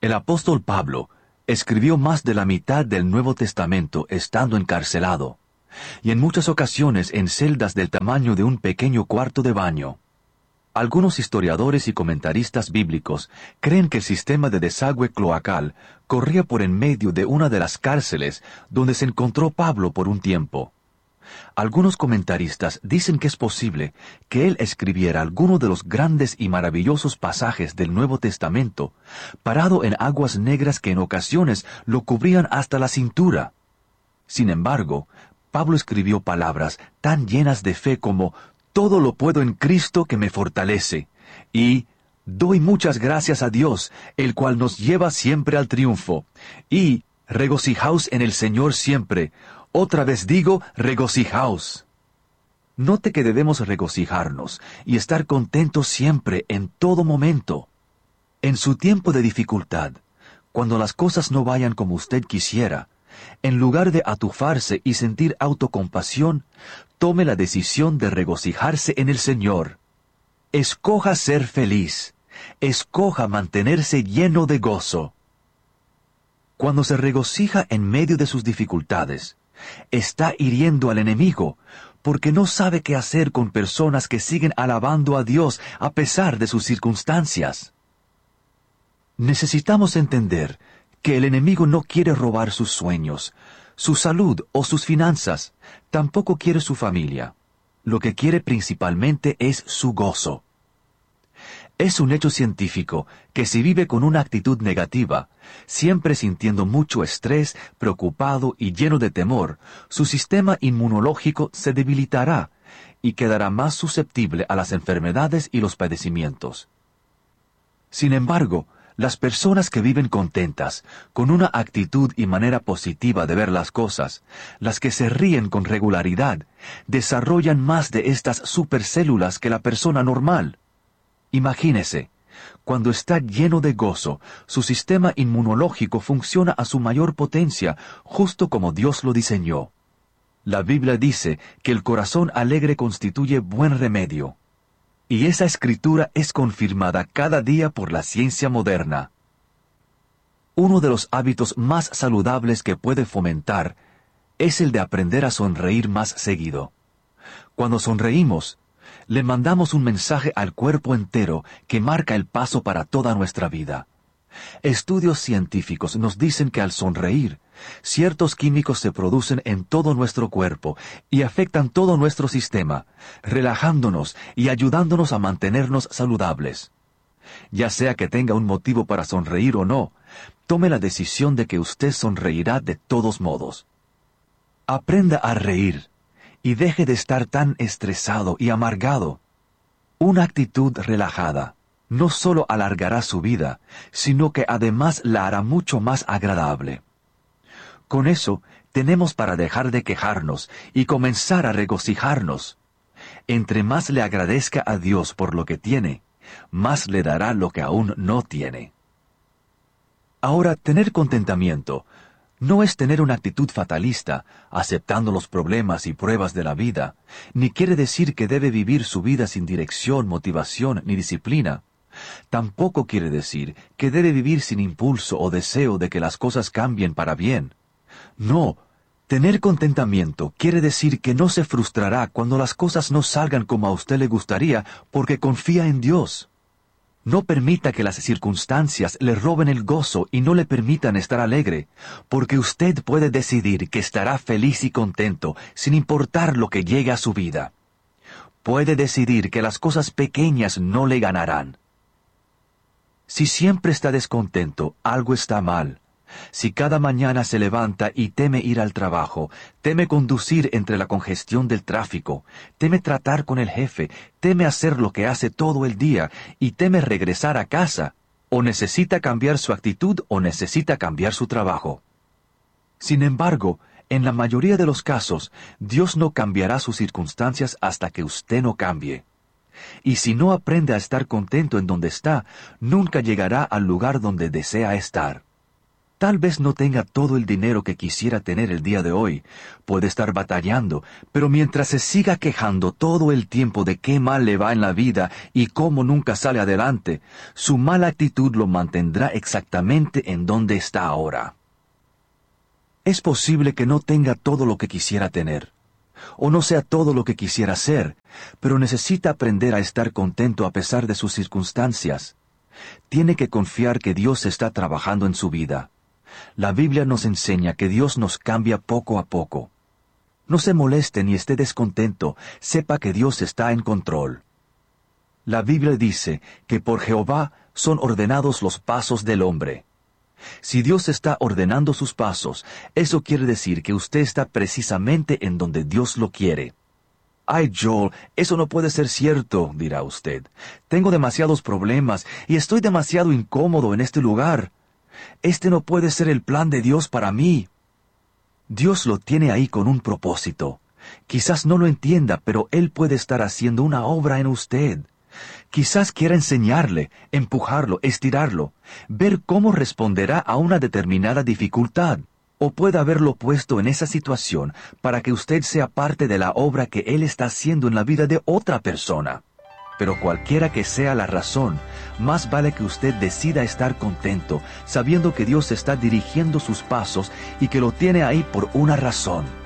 El apóstol Pablo escribió más de la mitad del Nuevo Testamento estando encarcelado, y en muchas ocasiones en celdas del tamaño de un pequeño cuarto de baño. Algunos historiadores y comentaristas bíblicos creen que el sistema de desagüe cloacal corría por en medio de una de las cárceles donde se encontró Pablo por un tiempo. Algunos comentaristas dicen que es posible que él escribiera alguno de los grandes y maravillosos pasajes del Nuevo Testamento, parado en aguas negras que en ocasiones lo cubrían hasta la cintura. Sin embargo, Pablo escribió palabras tan llenas de fe como «Todo lo puedo en Cristo que me fortalece» y «Doy muchas gracias a Dios, el cual nos lleva siempre al triunfo» y «Regocijaos en el Señor siempre». Otra vez digo, regocijaos. Note que debemos regocijarnos y estar contentos siempre, en todo momento. En su tiempo de dificultad, cuando las cosas no vayan como usted quisiera, en lugar de atufarse y sentir autocompasión, tome la decisión de regocijarse en el Señor. Escoja ser feliz. Escoja mantenerse lleno de gozo. Cuando se regocija en medio de sus dificultades, está hiriendo al enemigo, porque no sabe qué hacer con personas que siguen alabando a Dios a pesar de sus circunstancias. Necesitamos entender que el enemigo no quiere robar sus sueños, su salud o sus finanzas, tampoco quiere su familia. Lo que quiere principalmente es su gozo. Es un hecho científico que si vive con una actitud negativa, siempre sintiendo mucho estrés, preocupado y lleno de temor, su sistema inmunológico se debilitará y quedará más susceptible a las enfermedades y los padecimientos. Sin embargo, las personas que viven contentas, con una actitud y manera positiva de ver las cosas, las que se ríen con regularidad, desarrollan más de estas supercélulas que la persona normal. Imagínese, cuando está lleno de gozo, su sistema inmunológico funciona a su mayor potencia, justo como Dios lo diseñó. La Biblia dice que el corazón alegre constituye buen remedio. Y esa escritura es confirmada cada día por la ciencia moderna. Uno de los hábitos más saludables que puede fomentar es el de aprender a sonreír más seguido. Cuando sonreímos, le mandamos un mensaje al cuerpo entero que marca el paso para toda nuestra vida. Estudios científicos nos dicen que al sonreír, ciertos químicos se producen en todo nuestro cuerpo y afectan todo nuestro sistema, relajándonos y ayudándonos a mantenernos saludables. Ya sea que tenga un motivo para sonreír o no, tome la decisión de que usted sonreirá de todos modos. Aprenda a reír y deje de estar tan estresado y amargado. Una actitud relajada no solo alargará su vida, sino que además la hará mucho más agradable. Con eso, tenemos para dejar de quejarnos y comenzar a regocijarnos. Entre más le agradezca a Dios por lo que tiene, más le dará lo que aún no tiene. Ahora, tener contentamiento no es tener una actitud fatalista, aceptando los problemas y pruebas de la vida, ni quiere decir que debe vivir su vida sin dirección, motivación ni disciplina. Tampoco quiere decir que debe vivir sin impulso o deseo de que las cosas cambien para bien. No, tener contentamiento quiere decir que no se frustrará cuando las cosas no salgan como a usted le gustaría porque confía en Dios. No permita que las circunstancias le roben el gozo y no le permitan estar alegre, porque usted puede decidir que estará feliz y contento sin importar lo que llegue a su vida. Puede decidir que las cosas pequeñas no le ganarán. Si siempre está descontento, algo está mal. Si cada mañana se levanta y teme ir al trabajo, teme conducir entre la congestión del tráfico, teme tratar con el jefe, teme hacer lo que hace todo el día y teme regresar a casa, o necesita cambiar su actitud o necesita cambiar su trabajo. Sin embargo, en la mayoría de los casos, Dios no cambiará sus circunstancias hasta que usted no cambie. Y si no aprende a estar contento en donde está, nunca llegará al lugar donde desea estar. Tal vez no tenga todo el dinero que quisiera tener el día de hoy. Puede estar batallando, pero mientras se siga quejando todo el tiempo de qué mal le va en la vida y cómo nunca sale adelante, su mala actitud lo mantendrá exactamente en donde está ahora. Es posible que no tenga todo lo que quisiera tener, o no sea todo lo que quisiera ser, pero necesita aprender a estar contento a pesar de sus circunstancias. Tiene que confiar que Dios está trabajando en su vida. La Biblia nos enseña que Dios nos cambia poco a poco. No se moleste ni esté descontento, sepa que Dios está en control. La Biblia dice que por Jehová son ordenados los pasos del hombre. Si Dios está ordenando sus pasos, eso quiere decir que usted está precisamente en donde Dios lo quiere. «Ay, Joel, eso no puede ser cierto», dirá usted. «Tengo demasiados problemas y estoy demasiado incómodo en este lugar. Este no puede ser el plan de Dios para mí». Dios lo tiene ahí con un propósito. Quizás no lo entienda, pero Él puede estar haciendo una obra en usted. Quizás quiera enseñarle, empujarlo, estirarlo, ver cómo responderá a una determinada dificultad. O puede haberlo puesto en esa situación para que usted sea parte de la obra que Él está haciendo en la vida de otra persona. Pero cualquiera que sea la razón, más vale que usted decida estar contento, sabiendo que Dios está dirigiendo sus pasos y que lo tiene ahí por una razón.